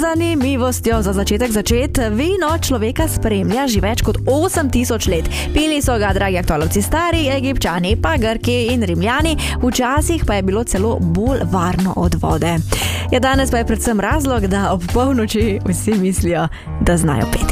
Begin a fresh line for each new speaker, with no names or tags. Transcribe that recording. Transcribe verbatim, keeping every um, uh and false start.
Zanimivostjo za začetek začet, vino človeka spremlja že več kot osem tisoč let. Pili so ga, dragi aktualovci, stari Egipčani, pa Grki in Rimljani, včasih pa je bilo celo bolj varno od vode. Ja, danes pa je predvsem razlog, da ob polnoči vsi mislijo, da znajo peti.